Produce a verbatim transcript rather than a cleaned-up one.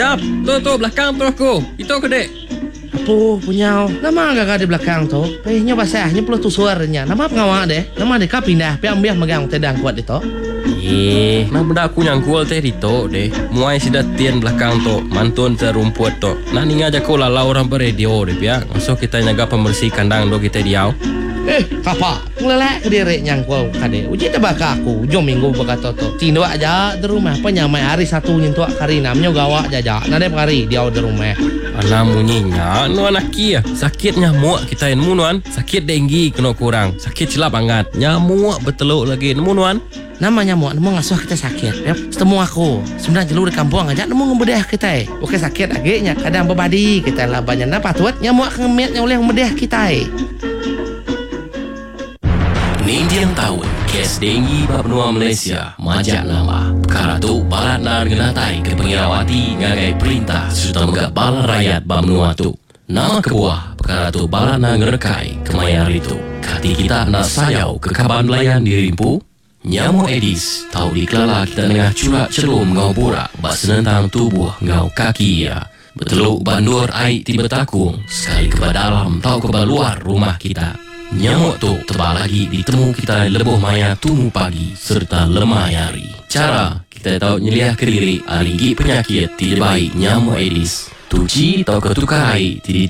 Jap, tu tu belakang tu aku. Itu ke dek? Apa punya? Nama agak di belakang tu. Pehnya basahnya perlu tu suaranya. Nama pengawak deh. Nama dek pindah. Piam biar megang tedang kuat itu. Eh, nah benda aku nyangkul teh dito deh. Muai sidat tian belakang tu, mantun terumput tu. Nah ni ngajak ko lalau orang beradio deh pia. Masuk kita nyaga pembersih kandang do kita diau. Eh, kapa? Ngelelak ke diri nyangkul kade. Uji tebak aku. Jom minggu baka toto. Tindo aja di rumah. Penyamai hari satu nyentuh kari namanya gawa jaja. Nade kari dia di rumah. Alah munyinya, nu anak kia. Sakit nyamuk kita yang munuan. Sakit denggi kena kurang. Sakit celap angkat. Nyamuk beteluk lagi nemu nuan. Nama nyamuk nemu ngasuh kita sakit. Yap, setemu aku. Sebenarnya jelur di kampung aja nemu ngebedah kita. Oke sakit agaknya kadang bebadi kita lah banyak napa tuat nyamuk ngemetnya oleh ngebedah kita. Nindian tahun kes denggi bab benua Malaysia majak lama perkara tu balat nar ngenatai ke pengirawati ngagai perintah serta megak balan rakyat bab benua tu nama kebuah perkara tu balat nar ngerekai kemayar itu kati kita nak sayau ke kaban belayan dirimpu nyamuk Aedes tahu dikelala kita tengah curak celum ngau borak bak senentang tubuh ngau kaki ya beteluk bandur air tiba takung sekali ke dalam tahu ke luar rumah kita. Nyamuk tu tebal lagi ditemu kita lebuh maya tumu pagi serta lemah hari. Cara kita tahu nyeliah ke diri arigi penyakit tidak baik nyamuk Aedes. Tuci atau ketukar air